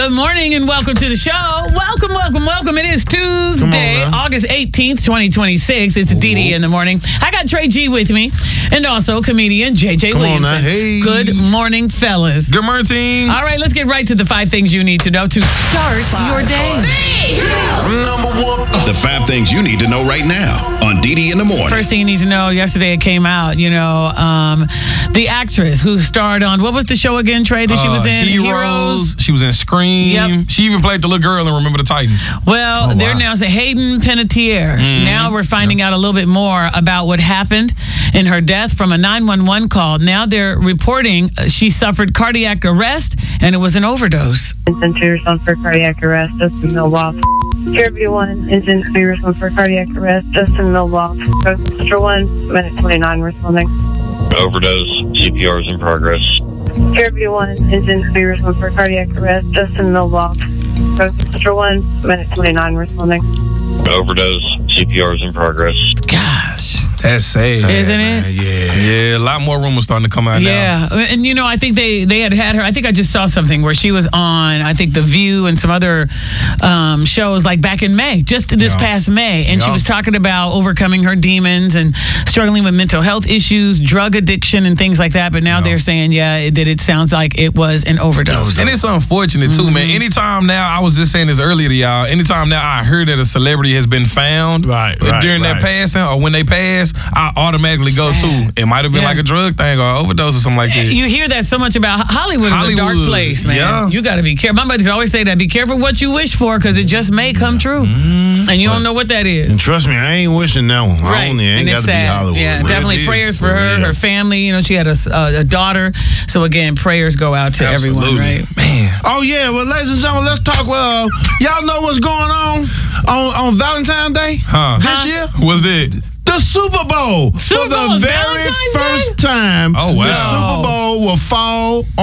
Good morning and welcome to the show. Welcome. It is Tuesday, August 18th, 2026. It's DD in the morning. I got Trey G with me and also comedian JJ Williamson. Hey. Good morning, fellas. Good morning. All right, let's get right to the 5 things you need to know to start your day. The 5 things you need to know right now on DD in the morning. First thing you need to know, yesterday it came out, the actress who starred on, what was the show again, Trey, that she was in? Heroes. She was in Scream. Yep. She even played the little girl in Remember the Titans. Well, they're now saying Hayden Panettiere. Now we're finding out a little bit more about what happened in her death from a 911 call. Now they're reporting she suffered cardiac arrest and it was an overdose. Instant response for cardiac arrest, Justin Milwaukee. Fairview 1, instant response for cardiac arrest, Justin Milwaukee. Central 1, minute 29 responding. Overdose, CPR is in progress. Fairview 1, instant response for cardiac arrest, Justin Milwaukee. Central 1, minute 29 responding. Overdose, CPR is in progress. Gosh. That's sad. Isn't it? Yeah, a lot more rumors starting to come out now. Yeah, and I think they had her. I think I just saw something where she was on, I think The View and some other shows like back in May, just this past May, and she was talking about overcoming her demons and struggling with mental health issues, drug addiction, and things like that. But now they're saying, that it sounds like it was an overdose. And it's unfortunate too, man. Anytime now, I was just saying this earlier to y'all. Anytime now I heard that a celebrity has been found during their passing or when they pass, I automatically go to it might have been like a drug thing or overdose or something like that. You hear that so much about Hollywood is a dark place, man. Yeah. You got to be careful. My buddies always say that. Be careful what you wish for because it just may come true. And you don't know what that is. And trust me, I ain't wishing that one. Right. I ain't got to be Hollywood. Yeah, definitely prayers for her, her family. She had a daughter. So again, prayers go out to everyone, right? Man. Oh, yeah. Well, ladies and gentlemen, let's talk. Y'all know what's going on Valentine's Day this year? What's that? The Super Bowl. Super For the Bowl is very Valentine's first time, Oh, wow. the Super Bowl will fall